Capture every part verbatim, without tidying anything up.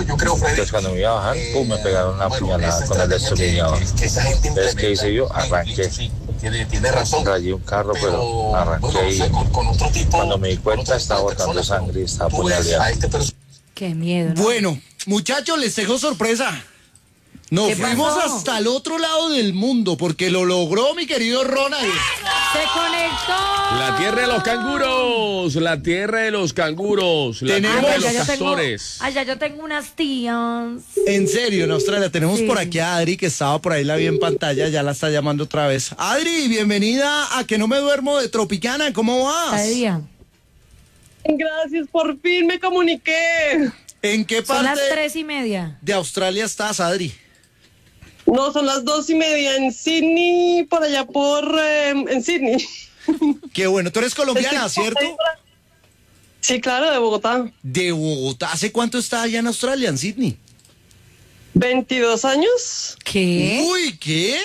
yo creo, Freddy. Entonces cuando me iba a bajar, pum, me pegaron una bueno, puñalada con el destornillador. Entonces, ¿qué hice yo? Arranqué. Tiene, tiene razón. Rayé un carro, pero, pero arranqué bueno, y con, con otro tipo, cuando me di cuenta estaba botando sangre y estaba apuñaleado. Este Qué miedo, ¿no? Bueno, muchachos, les dejo sorpresa. Nos fuimos pasó? hasta el otro lado del mundo porque lo logró mi querido Ronald. ¡Se conectó! La tierra de los canguros, la tierra de los canguros, la Tenemos... tierra de allá los yo castores. Tengo, allá yo tengo unas tías. En serio, en Australia. Tenemos sí. por aquí a Adri, que estaba por ahí, la vi en pantalla, ya la está llamando otra vez. Adri, bienvenida a Que No Me Duermo de Tropicana, ¿cómo vas? Cada día. Gracias, por fin me comuniqué. ¿En qué parte Son las tres y media. de Australia estás, Adri? No, son las dos y media en Sydney, por allá por... Eh, en Sydney. Qué bueno, tú eres colombiana, ¿cierto? Sí, claro, de Bogotá. De Bogotá. ¿Hace cuánto estás allá en Australia, en Sydney? ¿veintidós años? ¿Qué? Uy, ¿qué?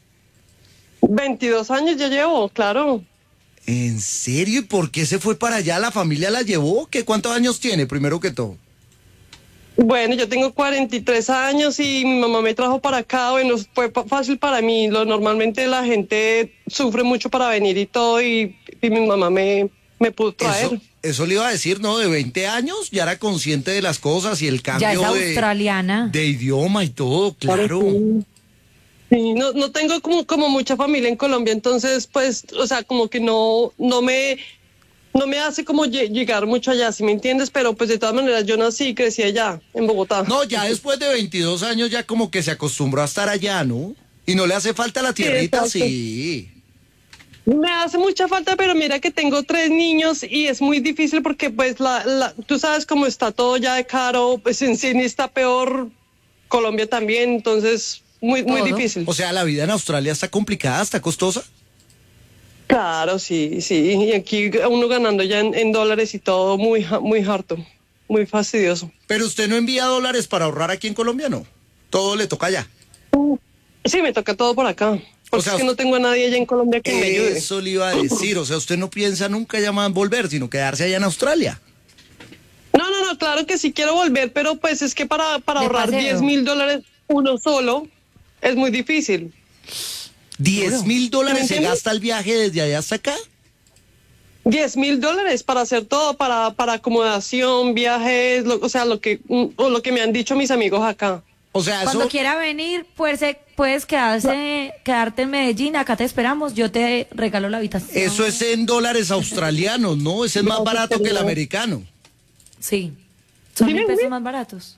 veintidós años ya llevo, claro. ¿En serio? ¿Y por qué se fue para allá? ¿La familia la llevó? ¿Qué, ¿Cuántos años tiene, primero que todo? Bueno, yo tengo cuarenta y tres años y mi mamá me trajo para acá. Bueno, fue fácil para mí. Lo, normalmente la gente sufre mucho para venir y todo, y, y mi mamá me, me pudo traer. Eso, eso le iba a decir, ¿no? De veinte años ya era consciente de las cosas y el cambio ya es de, australiana. de idioma y todo, claro. Sí, no, no tengo como, como mucha familia en Colombia, entonces, pues, o sea, como que no, no me... No me hace como llegar mucho allá, ¿sí me entiendes? Pero pues de todas maneras yo nací y crecí allá, en Bogotá. No, ya después de veintidós años ya como que se acostumbró a estar allá, ¿no? Y no le hace falta la tierrita, sí. Me hace mucha falta, pero mira que tengo tres niños y es muy difícil porque pues la, la tú sabes cómo está todo ya de caro, pues en Sydney está peor, Colombia también, entonces muy, muy difícil. O sea, la vida en Australia está complicada, está costosa. Claro, sí, sí, y aquí uno ganando ya en, en dólares y todo muy, muy harto, muy fastidioso. Pero usted no envía dólares para ahorrar aquí en Colombia, ¿no? Todo le toca allá. Sí, me toca todo por acá, porque o sea, es que no tengo a nadie allá en Colombia que me ayude. Eso le iba a decir, o sea, usted no piensa nunca ya más volver, sino quedarse allá en Australia. No, no, no, claro que sí quiero volver, pero pues es que para, para ahorrar diez mil dólares uno solo es muy difícil. ¿diez mil dólares se gasta el viaje desde allá hasta acá? diez mil dólares para hacer todo, para, para acomodación, viajes, lo, o sea, lo que, o lo que me han dicho mis amigos acá. O sea, cuando eso... quiera venir, puedes, puedes quedarse, quedarte en Medellín, acá te esperamos, yo te regalo la habitación. Eso es en dólares australianos, ¿no? Ese es más barato que el americano. Sí, son mil pesos más baratos.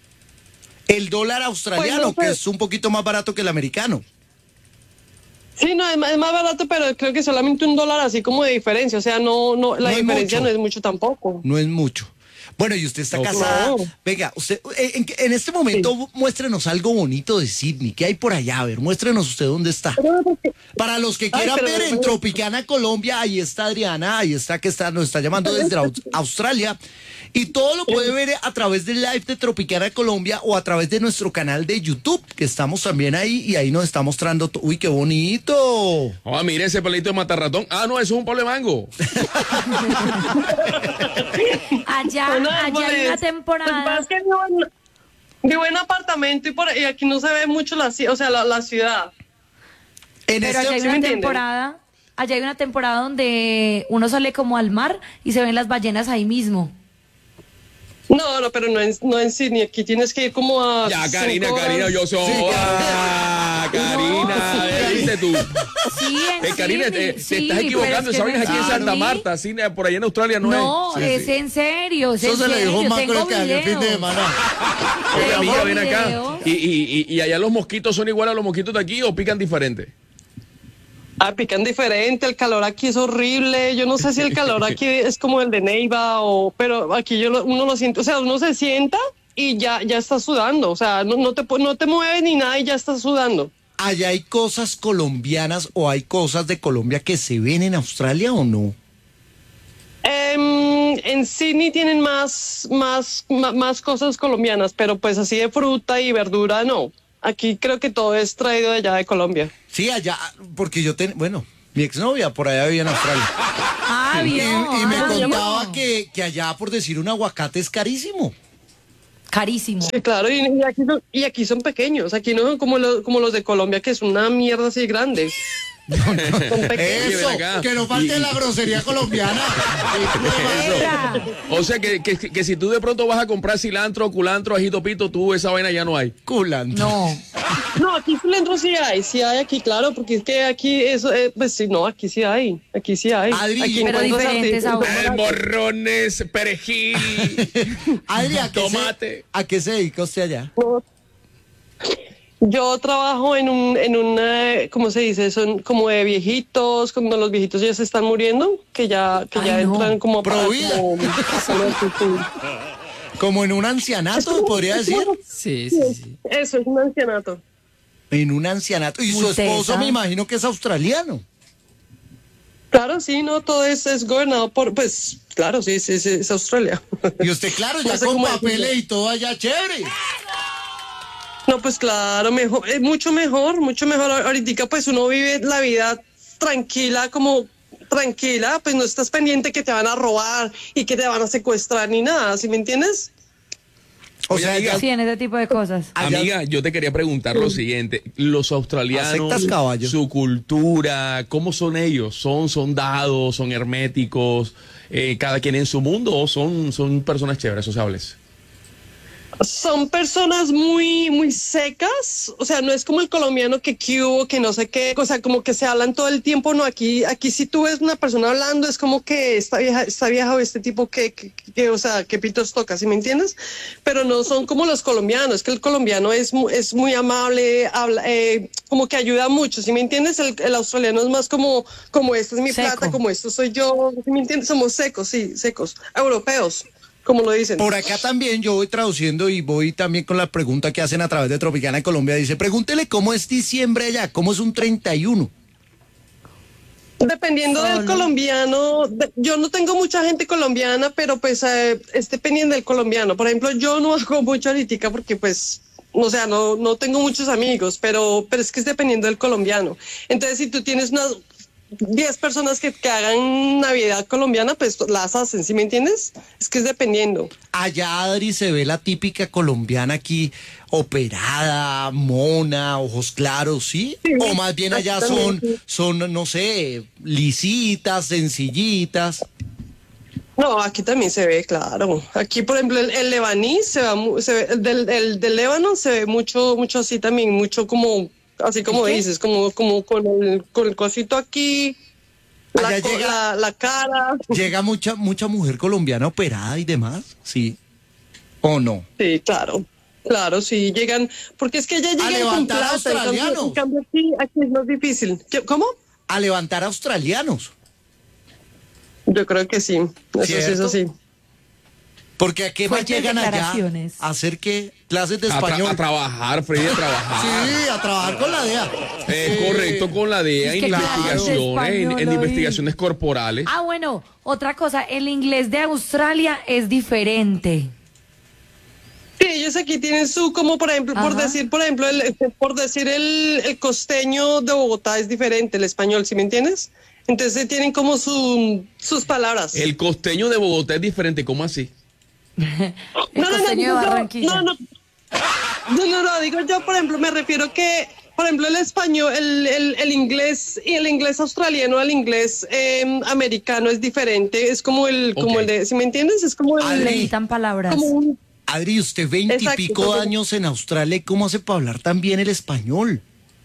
El dólar australiano, pues no, pues... que es un poquito más barato que el americano. Sí, no, es más, es más barato, pero creo que solamente un dólar así como de diferencia, o sea, no, no, la no diferencia mucho. No es mucho tampoco. No es mucho. Bueno, y usted está no, casada. No. Venga, usted, en, en este momento sí. Muéstrenos algo bonito de Sydney. ¿Qué hay por allá? A ver, muéstrenos usted dónde está. Para los que quieran Ay, ver en Tropicana, Colombia, ahí está Adriana, ahí está que está, nos está llamando desde Australia. Y todo lo puede ver a través del live de Tropicana Colombia o a través de nuestro canal de YouTube, que estamos también ahí y ahí nos está mostrando. Uy, qué bonito. Oh, mire ese palito de matarratón. Ah, no, eso es un palo de mango. allá, no, allá pues, hay una temporada. Es que vivo, en, vivo en apartamento y, por, y aquí no se ve mucho la, o sea, la, la ciudad. En Pero este, allá hay una temporada, allá hay una temporada donde uno sale como al mar y se ven las ballenas ahí mismo. No, no, pero no en, no en Sydney, aquí tienes que ir como a... Ya, Karina, Karina, yo soy... Sí, ah, Karina, no, ¿viste tú? Sí, en eh, Karina, Sydney, te, sí, te estás equivocando, ¿sabes? Aquí en Santa Marta, sí, por allá en Australia no, no es. No, es sí. en serio, es Eso en se serio. le dijo más con el que el fin de semana. Oye, amiga, ven acá. Y, y, y, y allá los mosquitos son iguales a los mosquitos de aquí o pican diferente. Ah, pican diferente, el calor aquí es horrible, yo no sé si el calor aquí es como el de Neiva o, pero aquí yo lo, uno lo siente, o sea, uno se sienta y ya, ya está sudando, o sea, no, no te, no te mueves ni nada y ya estás sudando. ¿Allá hay cosas colombianas o hay cosas de Colombia que se ven en Australia o no? Um, en Sydney tienen más, más, más, más cosas colombianas, pero pues así de fruta y verdura no. Aquí creo que todo es traído de allá de Colombia. Sí, allá, porque yo ten, bueno, mi exnovia por allá vivía en Australia. Ah, bien. Y, y me ah, contaba que, que allá, por decir, un aguacate es carísimo. Carísimo. Sí, claro, y, y aquí son, y aquí son pequeños, aquí no son como los, como los de Colombia, que es una mierda así grande. No, no. Son pequeños. Eso, acá. que no falte Y- la grosería colombiana. Era. O sea que, que, que si tú de pronto vas a comprar cilantro, culantro, ajito pito, tú esa vaina ya no hay. Culantro. No. No, aquí cilantro sí hay, sí hay aquí, claro, porque es que aquí eso, eh, pues sí, no, aquí sí hay, aquí sí hay. Adri, aquí pero encuentras diferentes artistas- sabores. Eh, morrones, perejil. Adri, ¿a qué, Tomate. se, ¿a qué se dedica usted allá? Yo trabajo en un, en una, ¿cómo se dice? Son como de viejitos, cuando los viejitos ya se están muriendo, que ya, que ya Ay, no. entran como para Provida. como- Como en un ancianato, podría decir. Sí, sí, sí. Eso es un ancianato. En un ancianato. Y su Muy esposo tesa. me imagino que es australiano. Claro, sí, no, todo es, es gobernado por, pues, claro, sí, sí, sí, es Australia. Y usted, claro, ya No sé con cómo papeles decirlo. y todo allá, chévere. No, pues claro, mejor, es mucho mejor, mucho mejor. Ahorita pues uno vive la vida tranquila, como tranquila, pues no estás pendiente que te van a robar y que te van a secuestrar ni nada, ¿sí me entiendes? O Oye, sea, amiga, ya- Sí, en ese tipo de cosas. allá- Amiga, yo te quería preguntar lo siguiente. Los australianos, ¿Aceptas caballo? su cultura, ¿cómo son ellos? ¿Son, son dados, son herméticos, eh, cada quien en su mundo o son, son personas chéveres, sociables? Son personas muy, muy secas, o sea, no es como el colombiano que que hubo, que no sé qué, o sea, como que se hablan todo el tiempo, no, aquí, aquí si tú ves una persona hablando, es como que esta vieja, esta vieja o este tipo que, que, que, o sea, que pitos toca, ¿sí me entiendes? Pero no son como los colombianos, que el colombiano es, mu- es muy amable, habla, eh, como que ayuda mucho, ¿sí me entiendes? El, el australiano es más como, como esta es mi Seco. plata, como esto soy yo, ¿sí me entiendes? Somos secos, sí, secos, europeos, como lo dicen. Por acá también yo voy traduciendo y voy también con la pregunta que hacen a través de Tropicana de Colombia. Dice, pregúntele cómo es diciembre allá, cómo es un treinta y uno. Dependiendo del Solo. colombiano, de- yo no tengo mucha gente colombiana, pero pues eh, es dependiendo del colombiano. Por ejemplo, yo no hago mucho ahorita porque pues, o sea, no, no tengo muchos amigos, pero, pero es que es dependiendo del colombiano. Entonces, si tú tienes unas diez personas que, que hagan Navidad colombiana, pues las hacen, ¿sí me entiendes? Es que es dependiendo. Allá, Adri, se ve la típica colombiana aquí, operada, mona, ojos claros, ¿sí? Sí, O más bien allá son, exactamente. son, no sé, lisitas, sencillitas. No, aquí también se ve, claro. Aquí, por ejemplo, el, el lebaní se, va, mu- se ve, el del, el del Líbano se ve mucho, mucho así también, mucho como, así como ¿Qué? dices, como, como con el, con el cosito aquí, la, Allá co- llega- la, la cara. Llega mucha, mucha mujer colombiana operada y demás, ¿sí? ¿O no? Sí, claro. Claro, sí, llegan, porque es que ya llegan con levantar plata, en cambio- australianos. en cambio aquí, aquí es más difícil. ¿Qué- ¿Cómo? A levantar australianos. Yo creo que sí, eso sí, ¿Cierto? eso sí. Porque a qué más Fuertes llegan allá declaraciones. a hacer qué clases de A, tra- español. a trabajar, Freddy, a trabajar. Sí, a trabajar con la D E A. Es correcto, con la D E A Es en que claro, investigaciones, en, español, en oí. investigaciones corporales. Ah, bueno, otra cosa, el inglés de Australia es diferente. Sí, ellos aquí tienen su, como por ejemplo, por Ajá. decir, por ejemplo, el, por decir el, el costeño de Bogotá es diferente, el español, ¿sí me entiendes? Entonces tienen como su, sus palabras. El costeño de Bogotá es diferente, ¿cómo así? El costeño de digo yo- Barranquilla. No, no, no, no, no, digo yo, por ejemplo, me refiero que, por ejemplo, el español, el, el, el inglés y el inglés australiano al inglés eh, americano es diferente, es como el, como Ok. el de, ¿sí me entiendes? Es como el, Le quitan palabras. como un- Adri, usted veintipico Exacto, porque- años en Australia, ¿y cómo hace para hablar tan bien el español?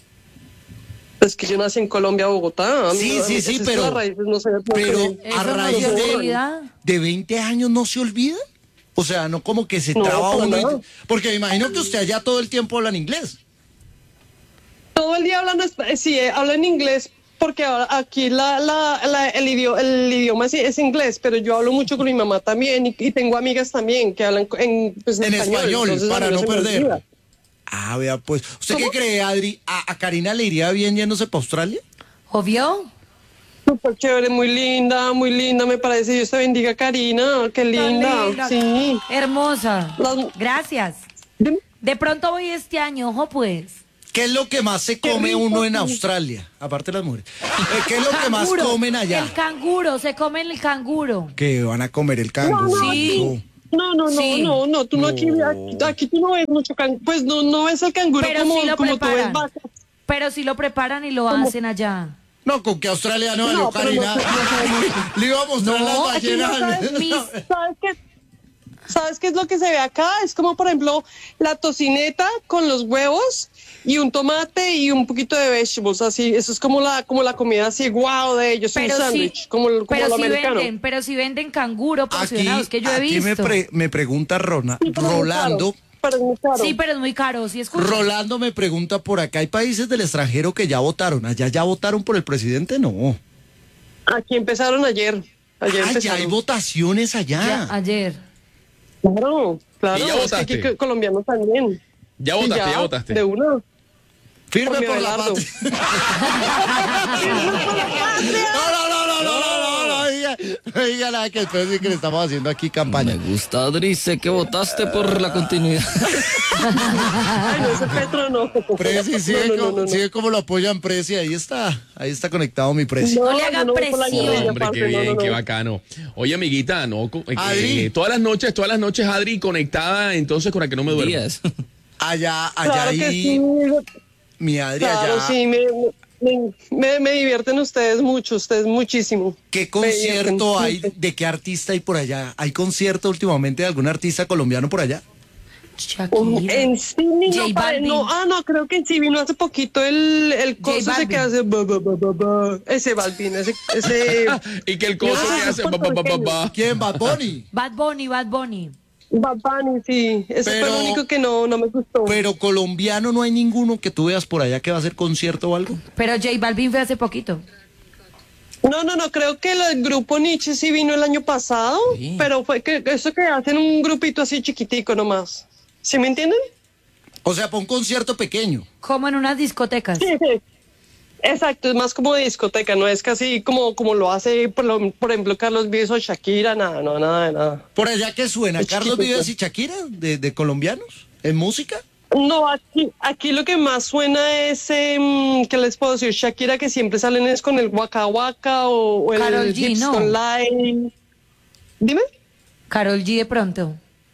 es que yo nací en Colombia, Bogotá. Sí, ¿no? sí, sí, Esas pero- las raíces no se- no Pero se- Eso a no raíz se de, olvida. de veinte años no se olvida. O sea, no como que se No, traba para uno. y- nada. porque me imagino que usted allá todo el tiempo habla en inglés. Todo el día hablando, espa- sí, eh, hablo en inglés, porque ahora aquí la, la, la- el, idioma, el idioma sí es inglés, pero yo hablo mucho con mi mamá también y, y tengo amigas también que hablan en, pues, En español, entonces a para mí no se me perder. olvida. Ah, vea, pues. ¿Usted ¿Cómo? qué cree, Adri? ¿A, a Karina le iría bien yéndose para Australia? ¿Obvio? Súper chévere, muy linda, muy linda, me parece. Dios te bendiga, Karina, qué linda. Tan linda. Sí. Hermosa. Las- Gracias. Dime. De pronto voy este año, ojo pues. ¿Qué es lo que más se Qué come rico, uno en sí. Australia? Aparte de las mujeres. Eh, ¿Qué es lo que más Canguro. comen allá? El canguro, se come el canguro. Que van a comer el canguro. Sí. No, no, no, Sí. no, no, tú no, aquí, aquí, aquí tú no ves mucho canguro, pues no, no ves el canguro Pero como, sí lo como tú ves preparan. vacas. Pero si lo preparan y lo hacen allá. No, con que Australia no, No, no pero no- Karina. no sabemos. Le iba a mostrar No, las aquí no ballenas. sabes, Mis- ¿sabes qué? ¿Sabes qué es lo que se ve acá? Es como, por ejemplo, la tocineta con los huevos y un tomate y un poquito de vegetables, así. Eso es como la, como la comida así, guau, de ellos, un Pero sí, sándwich, como, como pero lo sí americano. venden, pero sí venden canguro Aquí, porcionados, que yo he aquí me, visto. pre- me pregunta Rona- Sí, pero es muy Rolando. caro, pero es muy caro. Sí, pero es muy caro, sí escucho. Rolando me pregunta por acá, ¿hay países del extranjero que ya votaron? ¿Allá ya votaron por el presidente? No. Aquí empezaron ayer. Ayer Ah, ya empezaron. hay votaciones allá. Ya, ayer. Claro, claro. ¿Y ya es que votaste? aquí co- colombianos también. Ya Y votaste, ya votaste. De una. Firme Por por mi la Abelardo. patria. No, no, no, no, no, no, no, no, diga, no diga nada que después sí que le estamos haciendo aquí campaña. Me gusta, Adri, sé que votaste por la continuidad. Ay, no, ese Petro no. Presi, sigue, No, no, no, como, no, no. sigue como lo apoyan Presi, ahí está, ahí está conectado mi Presi. No le hagan yo voy por la presión. guerrilla, Hombre, parce, qué no, bien, no, no. qué bacano. Oye, amiguita, no, co- eh, Adri. eh, todas las noches, todas las noches Adri conectada, entonces con la que no me duermo. Díaz. Allá, allá Claro ahí, que sí. mi Adri, Claro, allá. sí, me, me, me, me divierten ustedes mucho, ustedes muchísimo. ¿Qué Me concierto divierten hay? mucho. ¿De qué artista hay por allá? ¿Hay concierto últimamente de algún artista colombiano por allá? Um, Shakira. en sí ni J no, pa- Balvin. no, ah, no, creo que en sí vino hace poquito el, el coso ese Balvin. que hace ba, ba, ba, ba, ba. Ese Balvin, ese, ese Y que el coso Ah, que hace es ba, ba, ba, ba, ba. ¿Quién? Bad Bunny. Bad Bunny, Bad Bunny. Bad Bunny, sí, ese Pero- fue el único que no, no me gustó. Pero colombiano no hay ninguno que tú veas por allá que va a hacer concierto o algo. Pero J Balvin fue hace poquito. No, no, no, creo que el grupo Nietzsche sí vino el año pasado, Sí. pero fue que eso que hacen un grupito así chiquitico nomás. ¿Sí me entienden? O sea, para un concierto pequeño. Como en unas discotecas. Sí, sí. Exacto, es más como de discoteca, no es casi como, como lo hace, por, lo- por ejemplo, Carlos Vives o Shakira, nada, no, nada de nada. ¿Por allá qué suena? Es ¿Carlos chiquitico. Vives y Shakira? ¿De, de colombianos? ¿En música? No, aquí, aquí lo que más suena es, em, ¿qué les puedo decir? Shakira, que siempre salen es con el Waka Waka o, o el Karol G, Hips ¿no? con Line. Dime. Karol G de pronto.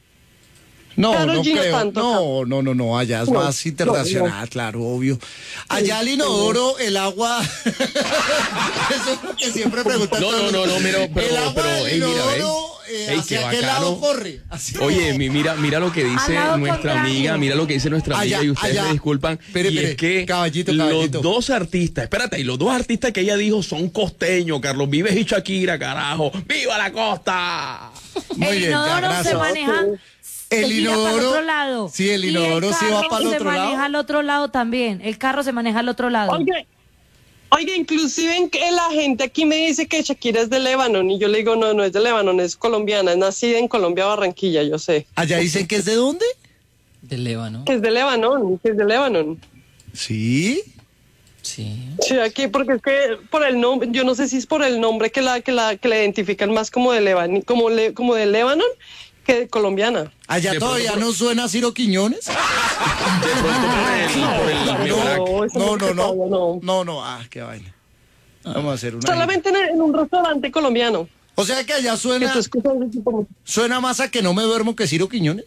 No, Karol no G no creo. tanto, No, no, no, no, allá es No, más internacional, claro, obvio. Allá al inodoro, el agua. Eso es lo que siempre preguntan. No, todos no, no, los- no, mira, pero- el agua pero, del ey, mira, inodoro, ey. eh, Ey, ¿hacia qué qué bacano. lado corre? Así Oye, como- mi- mira, mira lo que dice Al lado nuestra contrario. amiga, mira lo que dice nuestra amiga Allá, y ustedes allá. me disculpan. Espere, y espere, es que caballito, caballito. los dos artistas, espérate, y los dos artistas que ella dijo son costeños, Carlos Vives y Shakira, carajo. ¡Viva la costa! Muy el bien, ya, inodoro se gracias. maneja. El se gira para el inodoro- otro lado. sí, el Y inodoro sí va carro para el otro se lado. maneja al otro lado también. El carro se maneja al otro lado. Oye, oye, inclusive en que la gente aquí me dice que Shakira es de Lebanon y yo le digo, no, no es de Lebanon, es colombiana, es nacida en Colombia, Barranquilla, yo sé. Allá dicen que es de dónde? De Lébano. Que es de Lebanon, que es de Lebanon. Sí. Sí. Sí, aquí, porque es que por el nombre, yo no sé si es por el nombre que la, que la, que la identifican más como de Lebanon, como, le, como de Lebanon que de colombiana. Allá De todavía pronto- no suena Ciro Quiñones. De pronto por el, por el Neobrac. No, eso No, no, no, no. no. No, no, ah, qué vaina. Vamos a hacer una. Solamente en, en un restaurante colombiano. O sea que allá Que suena, tú escuchas ese tipo de- suena más a que no me duermo que Ciro Quiñones.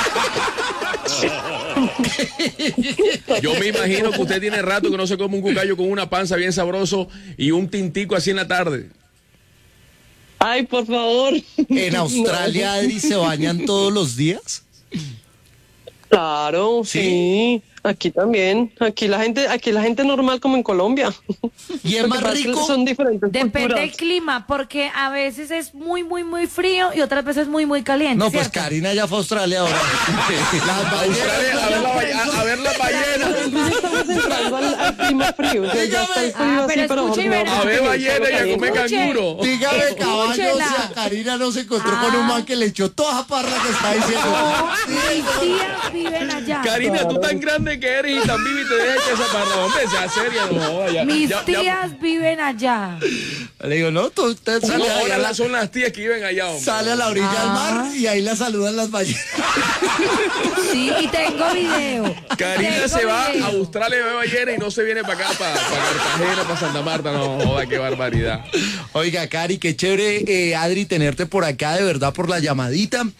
Yo me imagino que usted tiene rato que no se come un cucayo con una panza bien sabroso y un tintico así en la tarde. Ay, por favor. En Australia, Adri, se bañan todos los días. Claro, ¿Sí? sí. Aquí también. Aquí la gente, aquí la gente normal como en Colombia. Y es Lo que más pasa es que rico. Son diferentes Depende culturas. del clima, porque a veces es muy, muy, muy frío y otras veces muy, muy caliente. No, pues ¿cierto? Karina ya fue a Australia ahora. Las Australia, a ver, la ba- a- a ver la ballena. Entonces estamos entrando al, al clima frío. O sea, ya está el frío Ah, así, pero pero escuche y verá. A ver ballena y a comer Escuche. canguro. Dígame, caballo, Escúchela. si a Karina no se encontró con un man que le echó toda esa parra que está diciendo. No, mis tías viven allá. Karina, tú tan grande que eres y tan viva y te dejas que esa parra, hombre, sea seria, no joda, ya. Mis ya- ya- tías viven allá. Le digo, no, tú usted No, sale, ahí ahora a la, las- son las tías que viven allá, hombre. sale a la orilla del Ah. mar y ahí la saludan las ballenas. Sí, y tengo video. Karina Tengo se va video. a Australia de ballena y no se viene para acá, para, para Cartagena, para Santa Marta, no joda, qué barbaridad. Oiga, Cari, qué chévere, eh, Adri, tenerte por acá, de verdad, por la llamadita.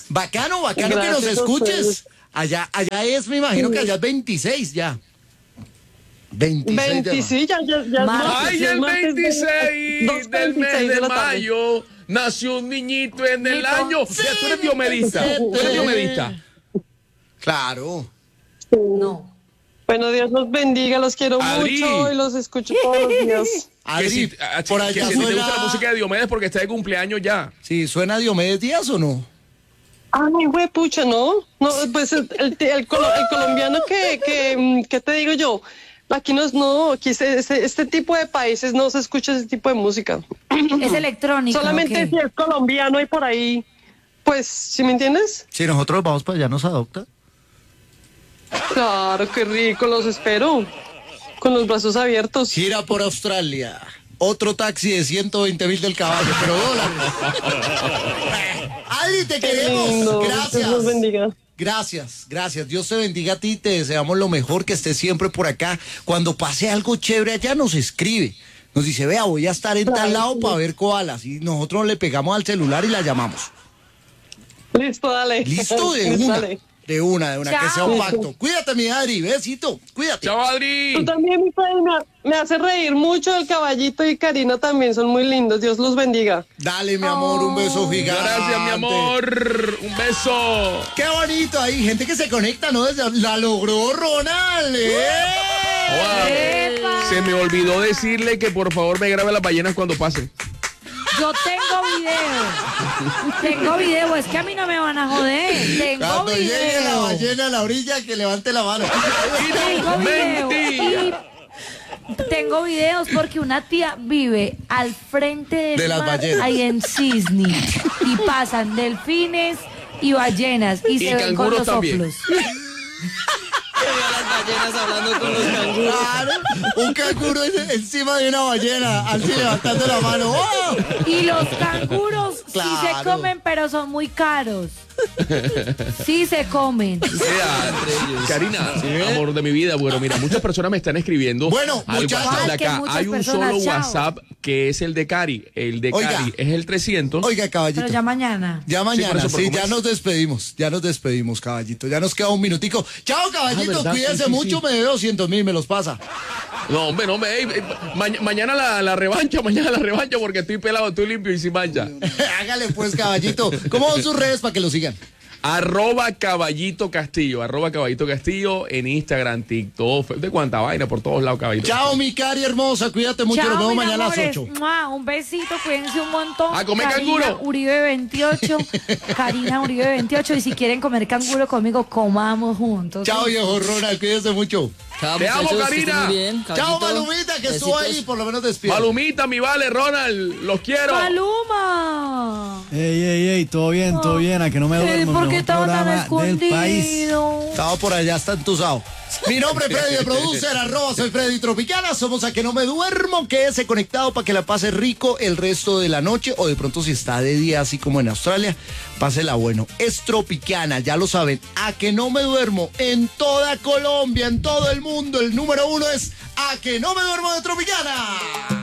Bacano, bacano que nos Gracias a escuches. ustedes. Allá, allá es, me imagino que allá es veintiséis ya. veintiséis. de veinte, marzo. sí, ya, ya, ya. es Martes, martes, Ay, ya es el martes de- veintiséis dos del mes veintiséis de la tarde. mayo nació un niñito en el Nico. año. Ya, tú eres diomedista. Tú eres diomedista. Claro. No. Bueno, Dios los bendiga, los quiero Adri. mucho y los escucho todos los días. Adri, Que si, a- por que allá si te suena... gusta la música de Diomedes porque está de cumpleaños ya. Sí, ¿suena Diomedes Díaz o no? Ay, güey, pucha, ¿no? No, pues el, el, el colo- el colombiano que, que, mm, ¿qué te digo yo? Aquí no es, no, aquí se- este, este tipo de países no se escucha ese tipo de música. Es electrónica. Solamente ok. si es colombiano y por ahí, pues, ¿sí me entiendes? Si nosotros vamos para allá, ¿nos adopta? Claro, qué rico, los espero. Con los brazos abiertos. Gira por Australia. Otro taxi de ciento veinte mil del caballo, pero dólares. Adri, te Qué queremos. lindo. Dios los Gracias. bendiga. Gracias, gracias. Dios te bendiga a ti, te deseamos lo mejor, que estés siempre por acá. Cuando pase algo chévere allá, nos escribe. Nos dice, vea, voy a estar en tal lado para ver koalas. Y nosotros le pegamos al celular y la llamamos. Listo, dale. Listo, de una. Dale. De una, de una, que sea un Chao. pacto. Cuídate, mi Adri, besito, cuídate. Chao, Adri. Tú también, mi padre, me, me hace reír mucho. El caballito y Karina también son muy lindos. Dios los bendiga. Dale, mi amor, un beso gigante. Gracias, mi amor. Un beso. Qué bonito, hay gente que se conecta, ¿no? Desde- La logró Ronald, ¿eh? ¡Epa! Se me olvidó decirle que por favor me grabe las ballenas cuando pasen. Yo tengo video. Tengo video. Es que a mí no me van a joder. Tengo Cuando llegue la video. ballena a la orilla, que levante la mano. Tengo video. Mentira. Y tengo videos porque una tía vive al frente del De las mar, ballenas. ahí en Cisne, y pasan delfines y ballenas y, Y se ven con canguros los también. soplos. Las ballenas hablando con los canguros. Claro, un canguro en- encima de una ballena, así levantando la mano. ¡Oh! Y los canguros sí se Claro. comen, pero son muy caros. Sí se comen. Sea, Karina, amor de mi vida, bueno, mira, muchas personas me están escribiendo Bueno, al muchachos. WhatsApp de Ay, que acá. muchas Hay un personas, solo chao. WhatsApp que es el de Cari. El de Oiga. Cari es el trescientos. Oiga, caballito. Pero ya mañana. Ya Sí, mañana, por eso, sí, pero ¿cómo ya es? nos despedimos, ya nos despedimos, caballito. Ya nos queda un minutico. Chao, caballito, Ah, ¿verdad? cuídense Sí, sí, mucho, sí. me debe doscientos mil, me los pasa. No, hombre, no, hombre, ey, ey, ma- mañana la, la revancha, mañana la revancha porque estoy pelado, estoy limpio y sin mancha. Hágale pues, caballito. ¿Cómo son sus redes para que lo sigan? Arroba Caballito Castillo, arroba Caballito Castillo en Instagram, TikTok, de cuánta vaina por todos lados, Caballito. Chao, mi Cari hermosa, cuídate mucho, Chao, nos vemos mis mañana a las amores. ocho. ¡Mua! Un besito, cuídense un montón. A comer Karina canguro. Uribe veintiocho. Karina Uribe veintiocho. Y si quieren comer canguro conmigo, comamos juntos. Chao, viejo Ronald, cuídense mucho. Chao, Te amo, muchachos, que Karina. estén muy bien. Chao, Caballito. Malumita, que estuvo Besitos. ahí, por lo menos despierta. Malumita, mi vale, Ronald, los quiero. ¡Maluma! Ey, ey, ey, todo bien, todo bien, a que no me Eh, duermo. ¿Por el qué mejor estaba tan programa del país. escondido? Estaba por allá, está entusado. Mi nombre es Freddy, de producer, arroba soy Freddy Tropicana. Somos A Que No Me Duermo. Quédese conectado para que la pase rico el resto de la noche. O de pronto, si está de día, así como en Australia, pásela bueno. Es Tropicana, ya lo saben. A Que No Me Duermo en toda Colombia, en todo el mundo. El número uno es A Que No Me Duermo de Tropicana.